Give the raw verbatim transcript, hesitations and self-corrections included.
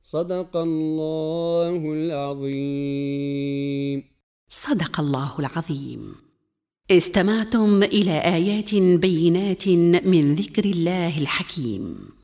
صدق الله العظيم. صدق الله العظيم. استمعتم إلى آيات بينات من ذكر الله الحكيم.